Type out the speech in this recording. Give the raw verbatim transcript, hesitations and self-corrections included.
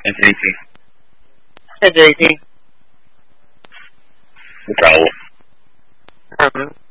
现实已经， 现实已经， 你找我。 嗯。